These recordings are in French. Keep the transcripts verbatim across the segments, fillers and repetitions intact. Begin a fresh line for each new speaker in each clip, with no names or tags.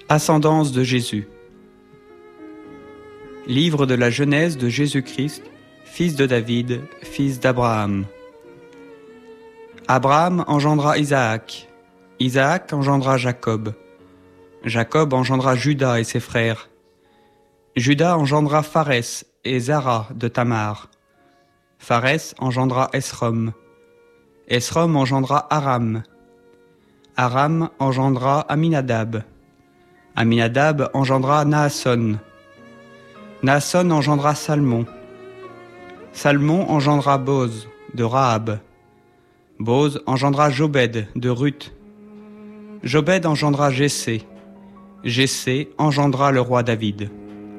Ascendance de Jésus. Livre de la Genèse de Jésus-Christ, fils de David, fils d'Abraham. Abraham engendra Isaac. Isaac engendra Jacob. Jacob engendra Juda et ses frères. Juda engendra Pharès et Zara de Tamar. Pharès engendra Esrom. Esrom engendra Aram. Aram engendra Aminadab. Aminadab engendra Naasson. Naasson engendra Salmon. Salmon engendra Boz de Rahab. Boz engendra Jobed de Ruth. Jobed engendra Jessé. Jessé engendra le roi David.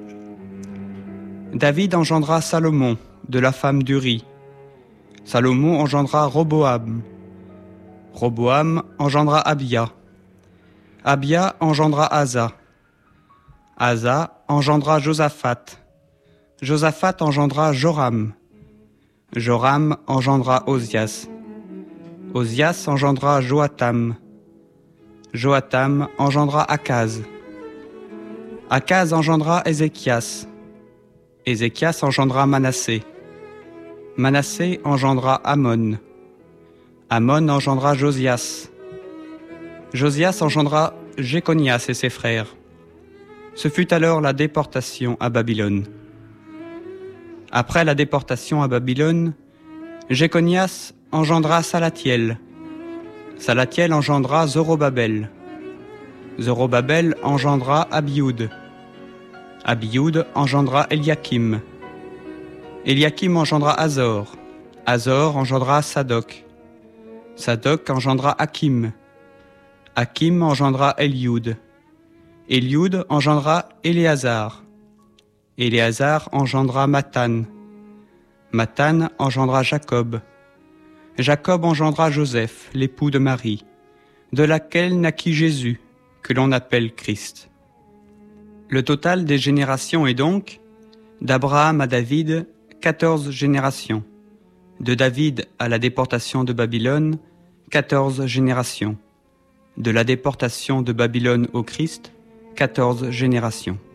David engendra Salomon de la femme d'Uri. Salomon engendra Roboam. Roboam engendra Abia. Abia engendra Asa. Asa engendra Josaphat. Josaphat engendra Joram. Joram engendra Osias. Osias engendra Joatam. Joatam engendra Akaz. Akaz engendra Ézéchias. Ézéchias engendra Manassé. Manassé engendra Amon. Amon engendra Josias. Josias engendra Jéconias et ses frères. Ce fut alors la déportation à Babylone. Après la déportation à Babylone, Jéconias engendra Salatiel. Salatiel engendra Zorobabel. Zorobabel engendra Abioud. Abioud engendra Eliakim. Eliakim engendra Azor. Azor engendra Sadoc. Sadoc engendra Hakim. Hakim engendra Élioud. Élioud engendra Éléazar. Éléazar engendra Mathan. Mathan engendra Jacob. Jacob engendra Joseph, l'époux de Marie, de laquelle naquit Jésus, que l'on appelle Christ. Le total des générations est donc, d'Abraham à David, quatorze générations. De David à la déportation de Babylone, quatorze générations. De la déportation de Babylone au Christ, quatorze générations.